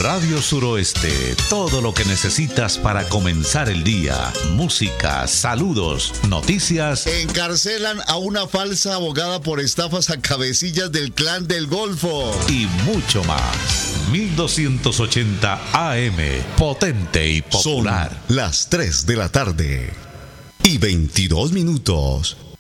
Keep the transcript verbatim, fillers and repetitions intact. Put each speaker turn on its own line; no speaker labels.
Radio Suroeste, todo lo que necesitas para comenzar el día. Música, saludos, noticias.
Encarcelan a una falsa abogada por estafas a cabecillas del Clan del Golfo.
Y mucho más. mil doscientos ochenta A M, potente y popular.
Son las tres de la tarde y veintidós minutos.